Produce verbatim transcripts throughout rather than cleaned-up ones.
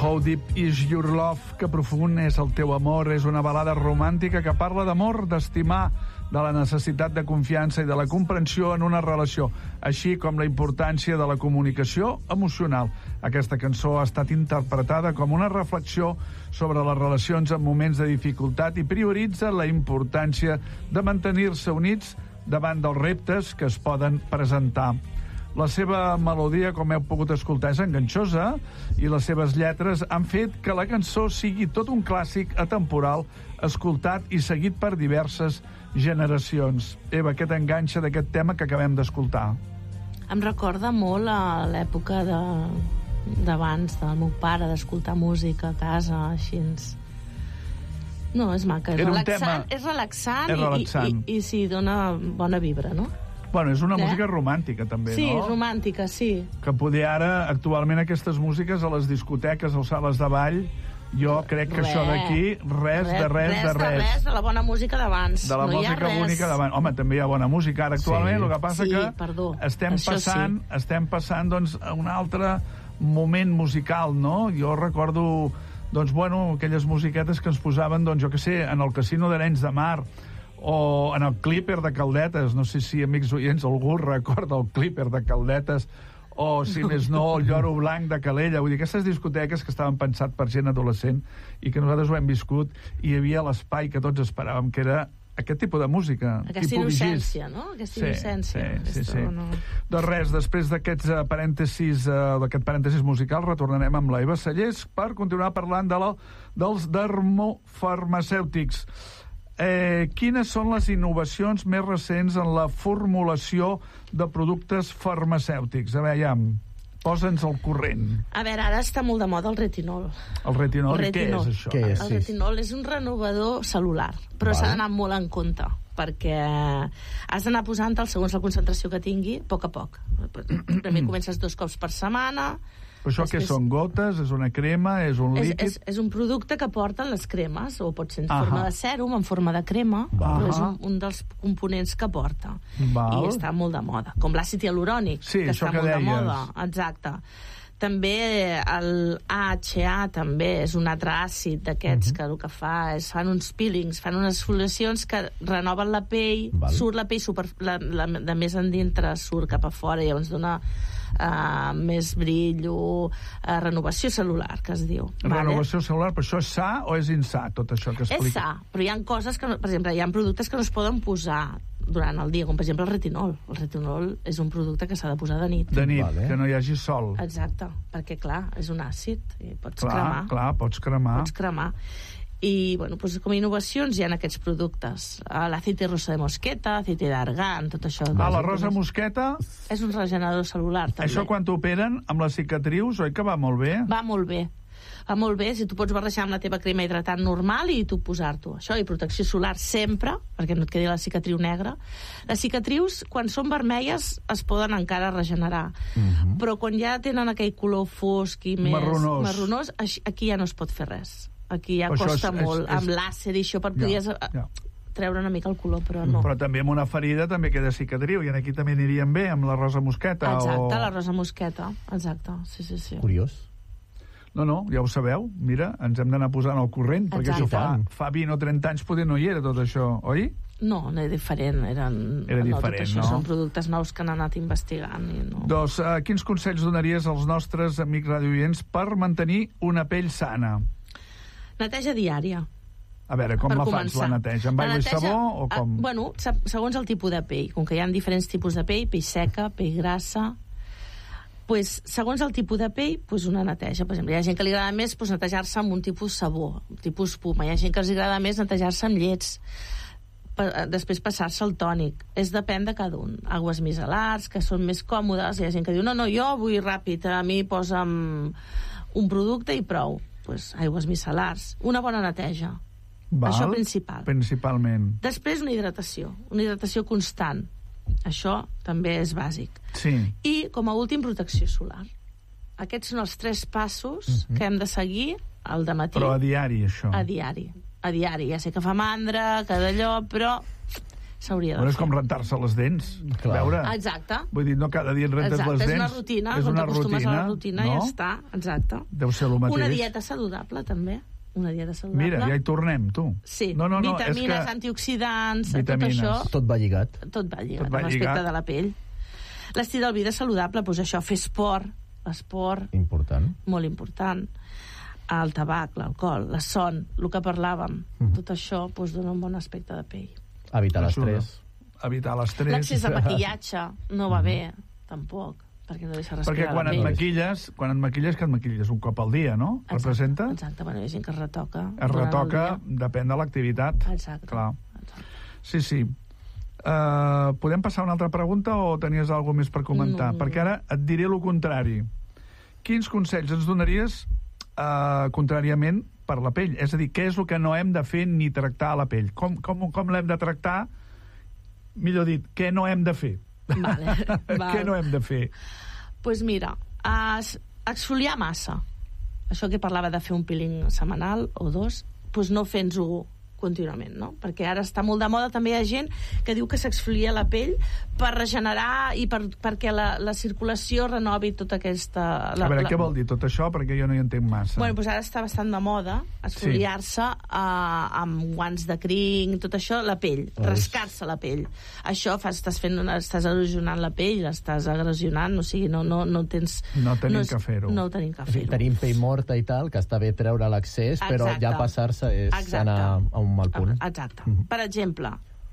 How Deep Is Your Love, que profund és el teu amor, és una balada romàntica que parla d'amor, d'estimar, de la necessitat de confiança i de la comprensió en una relació, així com la importància de la comunicació emocional. Aquesta cançó ha estat interpretada com una reflexió sobre les relacions en moments de dificultat i prioritza la importància de mantenir-se units davant dels reptes que es poden presentar. La seva melodia, com heu pogut escoltar, és enganxosa i les seves lletres han fet que la cançó sigui tot un clàssic atemporal, escoltat i seguit per diverses generacions. Eva, què t'enganxa d'aquest tema que acabem d'escoltar? Em recorda molt a l'època de, d'abans del meu pare, d'escoltar música a casa, així. No, és maca, és relaxant, tema... és relaxant, és relaxant. I, i, i sí, dona bona vibra, no? Bueno, és una eh? música romàntica, també, sí, no? Sí, romàntica, sí. Que poder ara, actualment, aquestes músiques a les discoteques o sales de ball, jo crec que res, això d'aquí, res, res de res, res de res. De res, de la bona música d'abans. De la no música bonica d'abans. Home, també hi ha bona música ara actualment, sí. El que passa sí, que perdó. estem això passant, sí. estem passant doncs, a un altre moment musical, no? Jo recordo, doncs, bueno, aquelles musiquetes que ens posaven, doncs, jo què sé, en el Casino d'Arenys de Mar, o en el Clipper de Caldetes, no sé si, amics oients, algú recorda el Clipper de Caldetes, o, si més no, el Lloro Blanc de Calella. Vull dir, aquestes discoteques que estaven pensat per gent adolescent i que nosaltres ho hem viscut, i hi havia l'espai que tots esperàvem, que era aquest tipus de música. Aquesta innocència, no? Aquesta sí, innocència. Sí, sí, sí. No... Doncs res, després d'aquests uh, parèntesis, uh, d'aquest parèntesis musical, retornarem amb la Eva Sallés per continuar parlant de la, dels dermofarmacèutics. Eh, quines són les innovacions més recents en la formulació de productes farmacèutics? A veure, ja, posa'ns al corrent. A veure, ara està molt de moda el retinol. El retinol, el què retinol. és això? Què és? El retinol és un renovador celular, però s'ha d'anar molt en compte, perquè has d'anar posant-te'l segons la concentració que tingui, a poc a poc. Primer comences dos cops per setmana. Però això després... què són, gotes? És una crema? És un líquid? És, és, és un producte que porten les cremes, o pot ser en Ahà. forma de sèrum, en forma de crema, Ahà. però és un, un dels components que porta. Val. I està molt de moda. Com l'àcid hialurònic, sí, que està que molt deies. de moda. Exacte. També el A H A també és un altre àcid d'aquests uh-huh. que el que fa és fan uns peelings, fan unes exfoliacions que renoven la pell, Val. surt la pell super, la, la, de més endintre surt cap a fora i llavors dona uh, més brillo, uh, renovació celular, que es diu. Renovació vale? celular, però això és sa o és insà, tot això que explica? És sa, però hi ha coses que, no, per exemple, hi ha productes que no es poden posar durant el dia, com per exemple el retinol. El retinol és un producte que s'ha de posar de nit. De nit, vale. que no hi hagi sol. Exacte, perquè clar, és un àcid i pots clar, cremar. Clar, pots cremar. Pots cremar. I, bueno, doncs, com a innovacions hi ha aquests productes. L'aceite rosa de mosqueta, aceite d'argan, tot això. Ah, la rosa mosqueta... És un regenerador celular, també. Això quan t'operen amb les cicatrius, oi que va molt bé? Va molt bé. Va molt bé, si tu pots barrejar amb la teva crema hidratant normal i tu posar-t'ho. Això, i protecció solar sempre, perquè no et quedi la cicatriu negra. Les cicatrius, quan són vermelles, es poden encara regenerar. Uh-huh. Però quan ja tenen aquell color fosc i més... Marronós. Marronós, aquí ja no es pot fer res. Aquí ja però costa és, molt. És, és... Amb làser i això, per poder ja, ja. treure una mica el color, però no. Però també amb una ferida també queda cicatriu, i aquí també anirien bé, amb la rosa mosqueta. Exacte, o... la rosa mosqueta. Exacte, sí, sí, sí. Curiós. No, no, ja ho sabeu. Mira, ens hem d'anar posant al corrent, Exacte. perquè això fa, fa vint o trenta anys poder no hi era tot això, oi? No, no era diferent. Eren, era no, diferent, tot això no? són productes nous que han anat investigant. I no... Doncs, uh, quins consells donaries als nostres amics radioients per mantenir una pell sana? Neteja diària. A veure, com per la començar. faig, la neteja? Amb aigua neteja, i sabó o com? A, bueno, segons el tipus de pell. Com que hi ha diferents tipus de pell, pell seca, pell grassa... Pues, segons el tipus de pell, pues una neteja. Per exemple, hi ha gent que li agrada més pues, netejar-se amb un tipus sabó, un tipus espuma. Hi ha gent que els agrada més netejar-se amb llets. Per, després passar-se el tònic. És depèn de cada un. Aigües micel·lars, que són més còmodes. Hi ha gent que diu, no, no, jo vull ràpid, a mi posa'm un producte i prou. Pues, aigües micel·lars. Una bona neteja. Val, això principal. Principalment. Després una hidratació. Una hidratació constant. Això també és bàsic. Sí. I, com a últim, protecció solar. Aquests són els tres passos uh-huh. que hem de seguir al dematí. Però a diari, això. A diari. A diari. Ja sé que fa mandra, que d'allò, però s'hauria de Bueno, fer. és com rentar-se les dents. Clar. Veure. Exacte. Vull dir, no cada dia et rentes Exacte, les dents. és una rutina, és quan una t'acostumes rutina, a la rutina no? ja està, exacte. Deu ser el mateix. Una dieta saludable, també. Una dieta saludable. Mira, ja hi tornem, tu. Sí, no, no, no, vitamines, és que... antioxidants, Vitamines. tot això... Tot va lligat. Tot va lligat, Tot va amb l'aspecte lligat. de la pell. L'estil de vida saludable, doncs això, fer esport, l'esport, Important. molt important. El tabac, l'alcohol, la son, el que parlàvem, mm. tot això doncs, dona un bon aspecte de pell. Evitar Ajuda. l'estrès. Evitar l'estrès. L'accés a maquillatge no va bé, tampoc, perquè no deixa respirar Perquè quan la et pell. maquilles, quan et maquilles, que et maquilles un cop al dia, no? Exacte, Representa? Exacte, bueno, hi ha gent que es retoca. Es durant el retoca, dia. depèn de l'activitat. Exacte. Clar. Exacte. Sí, sí. Uh, podem passar a una altra pregunta o tenies alguna més per comentar? No. Perquè ara et diré el contrari. Quins consells ens donaries uh, contràriament per la pell? És a dir, què és el que no hem de fer ni tractar a la pell? Com, com, com l'hem de tractar? Millor dit, què no hem de fer? Vale, val. Què no hem de fer? Doncs pues mira, es, exfoliar massa. Això que parlava de fer un peeling setmanal o dos, doncs no fent-ho contínuament, no? Perquè ara està molt de moda, també hi ha gent que diu que s'exfolia la pell per regenerar i per, perquè la, la circulació renovi tota aquesta... La, A veure, la... què vol dir tot això? Perquè jo no hi entenc massa. Bueno, doncs ara està bastant de moda esfoliar-se sí. uh, amb guants de crin, tot això, la pell, Ui. rascar-se la pell. Això fas, estàs fent una, estàs erosionant la pell, l'estàs agressionant, o sigui, no, no, no tens... No tenim no és, que fer-ho. No tenim que O sigui, fer-ho. tenim pell morta i tal, que està bé treure l'accés, però Exacte. ja passar-se és Exacte. anar a un mal punt. Exacte. Mhm. Per exemple,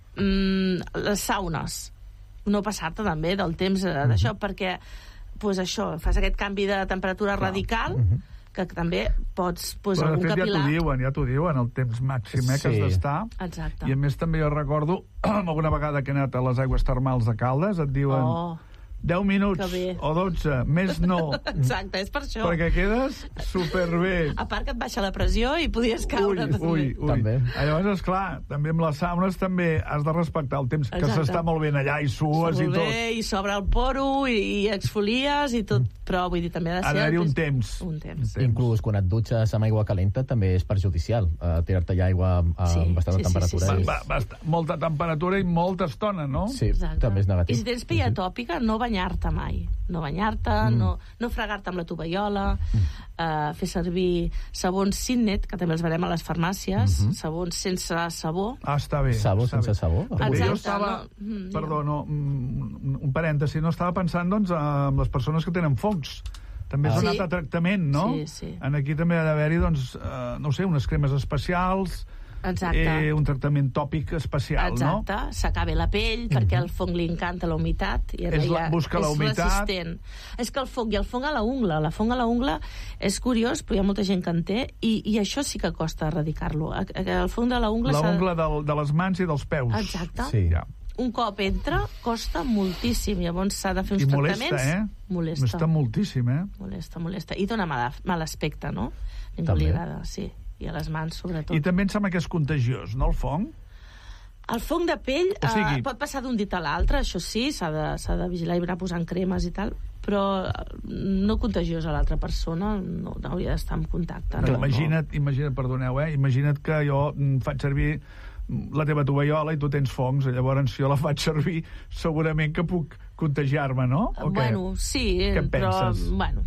mm, les saunes. No passar-te també del temps eh, d'això, perquè pues, això, fas aquest canvi de temperatura Clar. radical, Mhm. que també pots... Pues, Però, de algun fet, ja capil·lar... t'ho diuen, ja t'ho diuen, el temps màxim eh, que Sí. has d'estar. Exacte. I a més també jo recordo alguna vegada que he anat a les aigües termals de Caldes, et diuen Oh, deu minuts que bé. o dotze, més no, exacte, és per això. perquè quedes superbé. A part que et baixa la pressió i podies caure Ui, també. ui, ui. També. Llavors, esclar, també amb les saunes també has de respectar el temps que Exacte. s'està molt ben allà i sues Està i molt tot. bé, i s'obre el poro i, i exfolies i tot, però vull dir, també ha de Ha ser... d'haver-hi un el- temps. Un temps. Temps. Inclús quan et dutxes amb aigua calenta també és perjudicial. Uh, Tirar-te allà aigua a Sí, bastanta sí, sí, temperatura. sí, sí. és- Va, va, basta- molta temperatura i molta estona, no? Sí, Exacte. també és negatiu. I si tens pell atòpica, no banyar-te mai. No banyar-te, mm. no, no fregar-te amb la tovallola, mm. uh, fer servir sabons Signet, que també els veurem a les farmàcies, mm -hmm. sabons sense sabó. Ah, està bé. Sabó està sense bé. sabó? També Exacte, jo estava... no, mm, Perdó, no, mm, un parèntesi, no estava pensant, doncs, en les persones que tenen fongs. També és Ah. un Sí. altre tractament, no? Sí, sí. En aquí també ha d'haver-hi, doncs, eh, no ho sé, unes cremes especials, Exacte. eh, un tractament tòpic especial, Exacte, no? s'aca bé la pell, perquè al fong li encanta la humitat. I És la- ja busca la és humitat. resistent. És que el fong, i el fong a la ungla, la fong a la ungla és curiós, però hi ha molta gent que en té, i, i això sí que costa erradicar-lo. A- a- El fong de la ungla... La s'ha- ungla del, de les mans i dels peus. Exacte. Sí. Ja. Un cop entra, costa moltíssim. Llavors s'ha de fer uns I molesta, tractaments... eh? Molesta. Molesta moltíssim, eh? Molesta, molesta. I dona mal, mal aspecte, no? Ningú També. li agrada, sí. I a les mans, sobretot. I també em sembla que és contagiós, no, el fong? El fong de pell O sigui- eh, pot passar d'un dit a l'altre, això sí, s'ha de, s'ha de vigilar i anar posant cremes i tal, però eh, no contagiós a l'altra persona, no, no hauria d'estar en contacte. Però No, imagina't, imagina't, perdoneu, eh? Imagina't que jo mm, faig servir la teva tovallola i tu tens fongs, i llavors si jo la faig servir segurament que puc contagiar-me, no? no. O què? Bueno, sí, Què en però... penses? Bueno,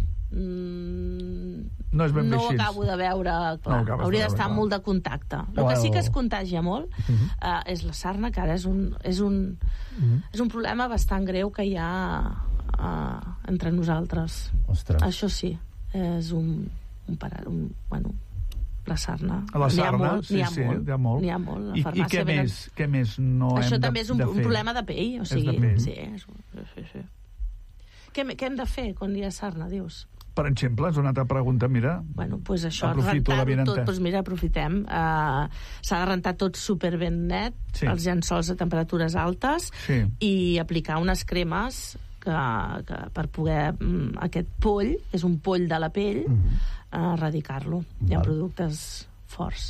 mm, No és ben bé no ho així. acabo de veure, clar. No ho acabes de Hauria veure, d'estar clar. molt de contacte. El Bueno. que sí que es contagia molt uh, és la sarna, que ara és un, és un, és un problema bastant greu que hi ha uh, entre nosaltres. Ostres. Això sí, és un, un, para, un bueno, la sarna. A la N'hi ha sarna, molt, sí, n'hi ha sí, molt, n'hi ha molt. N'hi ha molt. A la I, I farmàcia què venen- més? Què més no Això hem de, també és un, de un fer? problema de pell, o És de sigui, pell. sí, és, sí, sí. Què, què hem de fer quan hi ha sarna, dius? Per exemple, és una altra pregunta, mira. Bueno, doncs pues això, Aprofito la rentar-ho vinenta. tot, doncs mira, aprofitem. Uh, S'ha de rentar tot super ben net, Sí. els llençols a temperatures altes, Sí. i aplicar unes cremes que, que per poder mm, aquest poll, que és un poll de la pell, uh, erradicar-lo. Hi ha Val. productes forts.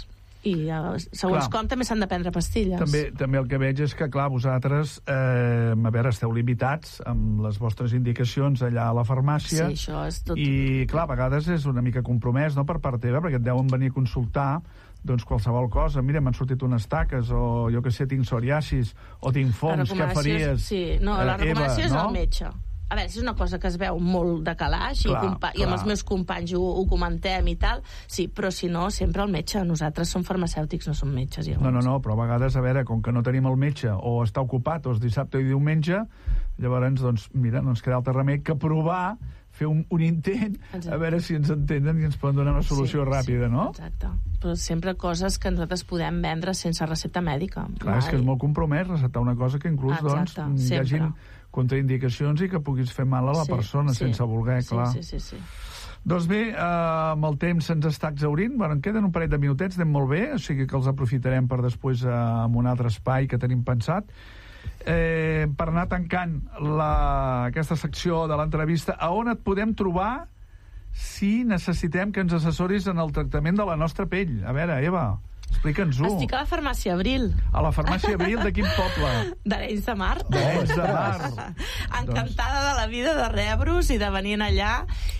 I uh, segons clar, com també s'han de prendre pastilles. També, també el que veig és que, clar, vosaltres, eh, a veure, esteu limitats amb les vostres indicacions allà a la farmàcia. Sí, això és tot... I, clar, a vegades és una mica compromès, no?, per part teva, perquè et deuen venir a consultar doncs qualsevol cosa. Mira, m'han sortit unes taques, o jo que sé, tinc psoriasis, o tinc fongs, què faries? Sí, no, la eh, recomanació Eva, és no? el metge. A veure, si és una cosa que es veu molt de calaix, clar, i, compa clar. i amb els meus companys ho, ho comentem i tal, sí, però si no, sempre el metge. Nosaltres som farmacèutics, no som metges. No, no, no, però a vegades, a veure, com que no tenim el metge, o està ocupat, o és dissabte i diumenge, llavors, doncs, mira, no ens queda altre remei que provar, fer un, un intent, exacte, a veure si ens entenen i ens poden donar una solució sí, ràpida, sí, no? Exacte. Però sempre coses que nosaltres podem vendre sense recepta mèdica. Clar, mai. És que és molt compromès receptar una cosa que inclús, exacte, doncs, hi hagi contraindicacions i que puguis fer mal a la sí, persona sí, sense voler, clar. Sí, sí, sí, sí. Doncs bé, eh, amb el temps se'ns està exhaurint. Bueno, en queden un parell de minutets, anem molt bé, o sigui que els aprofitarem per després eh, en un altre espai que tenim pensat. Eh, per anar tancant la, aquesta secció de l'entrevista, a on et podem trobar si necessitem que ens assessoris en el tractament de la nostra pell? A veure, Eva, explica'ns-ho. Estic a la farmàcia Abril. A la farmàcia Abril de quin poble? D'Arenys de Mar. D'Arenys de Mar. Encantada de la vida de rebre'us i de venir allà.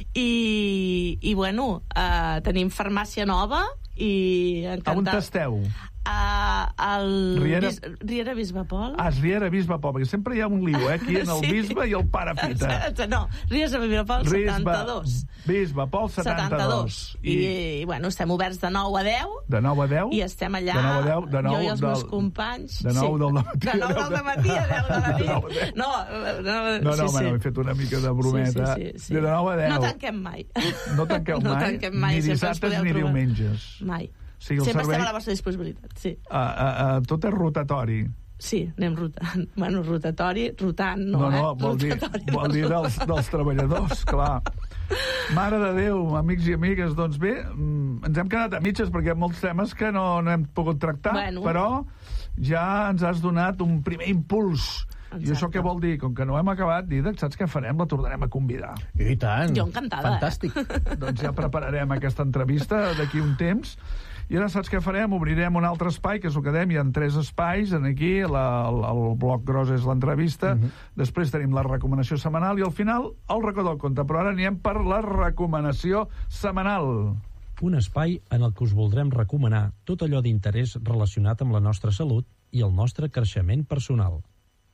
I, i bueno, uh, tenim farmàcia nova i encantada. On esteu? Uh, el Riera... Bis... Riera Bisbe Pol. Ah, és Riera Bisbe Pol, perquè sempre hi ha un lío, eh, aquí en el sí. Bisbe i el Pare Fita. No, Riera Bisbe Pol setanta-dos. Bisbe Pol setanta-dos. I, I, I, bueno, estem oberts de nou a deu. De nou a deu? I estem allà, de nou a deu, de nou, jo i els del, meus companys. De nou sí. del matí. De nou del matí a deu de la nit. No, no, no, no, sí, sí. no, he fet una mica de brometa. Sí, sí, sí, sí. De nou a deu. No tanquem mai. No tanqueu mai? No tanquem mai. Ni dissabtes ni diumenges? Mai. Sí, sempre servei... estem a la vostra disponibilitat, sí. Uh, uh, uh, tot és rotatori. Sí, anem rotant. Bueno, rotatori, rotant, no, no, no, eh? Vol dir, vol dir dels, dels treballadors, clar. Mare de Déu, amics i amigues, doncs bé, ens hem quedat a mitges perquè hi ha molts temes que no, no hem pogut tractar, bueno. Però ja ens has donat un primer impuls. Exacte. I això què vol dir? Com que no hem acabat, Didac, saps què farem? La tornarem a convidar. I tant. Jo encantada. Fantàstic. Eh? Doncs ja prepararem aquesta entrevista d'aquí un temps. I ara saps què farem? Obrirem un altre espai, que és el que dèiem, hi ha tres espais, en aquí, la, el, el bloc gros és l'entrevista, uh-huh. Després tenim la recomanació setmanal i al final el racó del conte. Però ara anirem per la recomanació setmanal. Un espai en el que us voldrem recomanar tot allò d'interès relacionat amb la nostra salut i el nostre creixement personal.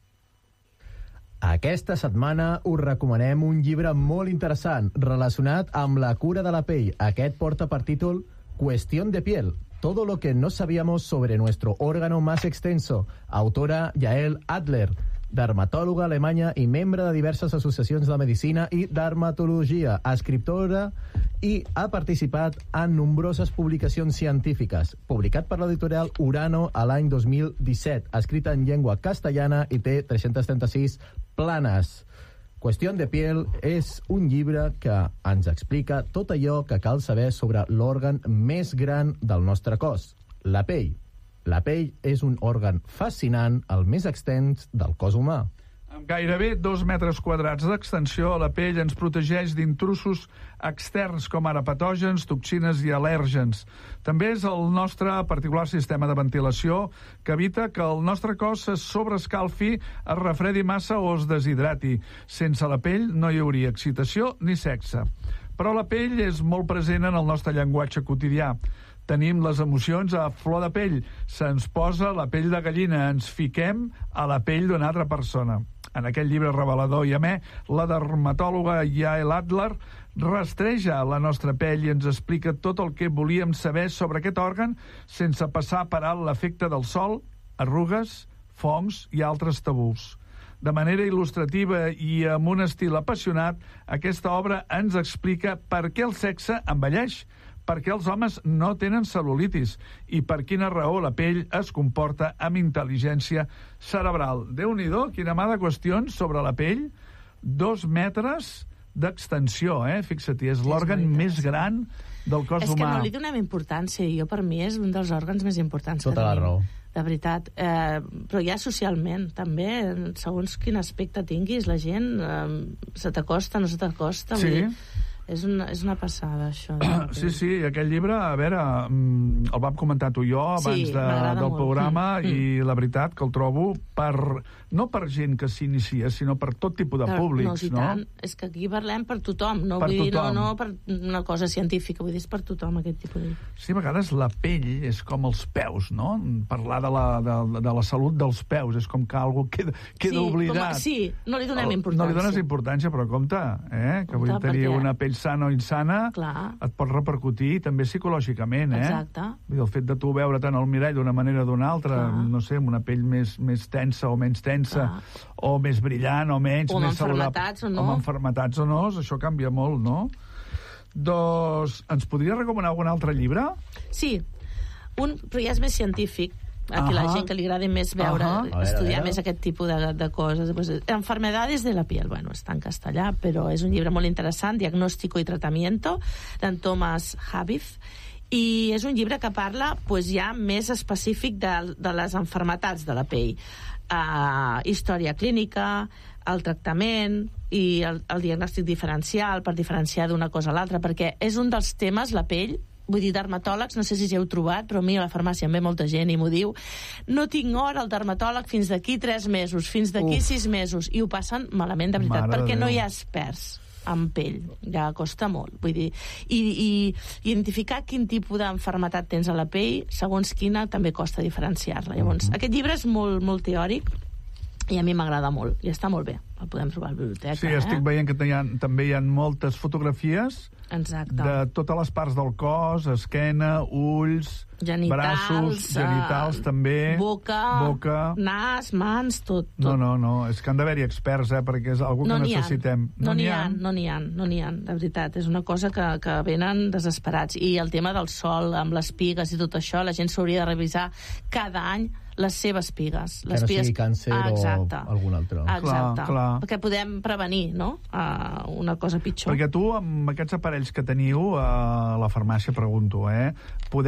Aquesta setmana us recomanem un llibre molt interessant relacionat amb la cura de la pell. Aquest porta per títol Cuestión de piel, todo lo que no sabíamos sobre nuestro órgano más extenso. Autora Yael Adler, dermatòloga alemanya i membre de diverses associacions de medicina i dermatologia, escriptora i ha participat en nombroses publicacions científiques. Publicat per l'editorial Urano a l'any dos mil disset, escrita en llengua castellana i té tres-centes trenta-sis planes. Cuestión de piel és un llibre que ens explica tot allò que cal saber sobre l'òrgan més gran del nostre cos, la pell. La pell és un òrgan fascinant, el més extens del cos humà. Amb gairebé dos metres quadrats d'extensió, la pell ens protegeix d'intrusos externs com ara patògens, toxines i al·lèrgens. També és el nostre particular sistema de ventilació que evita que el nostre cos es sobrescalfi, es refredi massa o es deshidrati. Sense la pell no hi hauria excitació ni sexe. Però la pell és molt present en el nostre llenguatge quotidià. Tenim les emocions a flor de pell. Se'ns posa la pell de gallina, ens fiquem a la pell d'una altra persona. En aquest llibre revelador i amè, la dermatòloga Yael Adler rastreja la nostra pell i ens explica tot el que volíem saber sobre aquest òrgan sense passar per alt l'efecte del sol, arrugues, fongs i altres tabús. De manera il·lustrativa i amb un estil apassionat, aquesta obra ens explica per què el sexe envelleix, per què els homes no tenen cel·lulitis i per quina raó la pell es comporta amb intel·ligència cerebral. Déu-n'hi-do, quina mà de qüestions sobre la pell. Dos metres d'extensió, eh? Fixa't, és l'òrgan més gran del cos humà. És que no li donem importància, i jo per mi és un dels òrgans més importants tota que tenim. La raó. De veritat. Eh, però ja socialment, també, segons quin aspecte tinguis, la gent eh, se t'acosta, no se t'acosta. Sí. Vull dir, És una, és una passada, això. Sí, sí, aquell llibre, a veure, el vam comentar tu i jo abans Sí, de, del molt. programa Mm. i la veritat que el trobo per, no per gent que s'inicia, sinó per tot tipus de Per- públics, no, i no? tant. És que aquí parlem per tothom, no, Per vull dir, no, tothom. no per una cosa científica, vull dir, és per tothom aquest tipus de... Sí, a vegades la pell és com els peus, no? Parlar de la, de, de la salut dels peus és com que algú queda, queda sí, oblidat. Com, sí, no li donem importància. No li dones importància, però compte, eh? que vull Compte, tenir perquè- una pell sana o insana Clar. et pot repercutir també psicològicament, eh? Exacte. Vull dir, el fet de tu veure tant al mirall d'una manera o d'una altra, Clar. no sé, amb una pell més, més tensa o menys tensa, Clar. o més brillant o menys, O amb més saludable. malaltats o no. O amb malaltats o no, això canvia molt, no? Doncs, ens podria recomanar algun altre llibre? Sí, un, però ja és més científic. Aquí la Ahà. gent que li agrada més veure, Ahà. A veure, estudiar a veure. més aquest tipus de, de coses. Pues, Enfermedades de la piel, bueno, està en castellà, però és un llibre molt interessant, Diagnóstico y Tratamiento, d'en Thomas Habif, i és un llibre que parla pues, ja més específic de, de les enfermetats de la pell. Uh, història clínica, el tractament i el, el diagnòstic diferencial per diferenciar d'una cosa a l'altra, perquè és un dels temes, la pell, vull dir, dermatòlegs, no sé si ja heu trobat, però a mi a la farmàcia em ve molta gent i m'ho diu, no tinc hora al dermatòleg fins d'aquí tres mesos, fins d'aquí Uf. sis mesos, i ho passen malament, de veritat, Mare de perquè no Déu. hi ha experts en pell, ja costa molt, vull dir, i, i identificar quin tipus d'enfermetat tens a la pell, segons quina, també costa diferenciar-la. Llavors, aquest llibre és molt, molt teòric, i a mi m'agrada molt, i està molt bé, el podem trobar a la biblioteca. Sí, estic eh? veient que hi ha, també hi ha moltes fotografies Exacte. de totes les parts del cos, esquena, ulls, Genitals, braços, genitals eh, també, boca, boca. nas, mans, tot. tot. No, no, no, és que han d'haver-hi experts, eh, perquè és algú No que n'hi ha. necessitem. No n'hi ha, no n'hi ha, no n'hi ha, de veritat. És una cosa que, que venen desesperats. I el tema del sol, amb les pigues i tot això, la gent s'hauria de revisar cada any les seves pigues. Que Les no pigues... sigui càncer ah, exacte. o algun altre. Exacte. Clar, clar. Perquè podem prevenir, no?, uh, una cosa pitjor. Perquè tu, amb aquests aparells que teniu a la farmàcia, pregunto, eh, podem